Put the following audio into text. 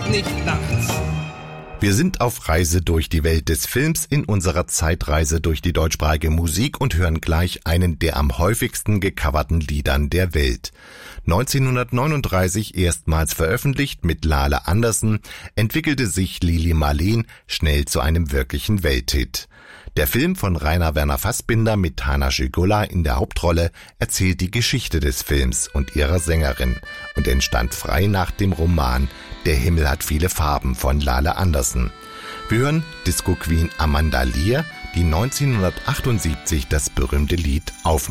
nicht nachts. Wir sind auf Reise durch die Welt des Films in unserer Zeitreise durch die deutschsprachige Musik und hören gleich einen der am häufigsten gecoverten Liedern der Welt. 1939 erstmals veröffentlicht mit Lale Andersen, entwickelte sich Lili Marleen schnell zu einem wirklichen Welthit. Der Film von Rainer Werner Fassbinder mit Hanna Schygulla in der Hauptrolle erzählt die Geschichte des Films und ihrer Sängerin und entstand frei nach dem Roman Der Himmel hat viele Farben von Lale Andersen. Wir hören Disco Queen Amanda Lear, die 1978 das berühmte Lied aufnahm.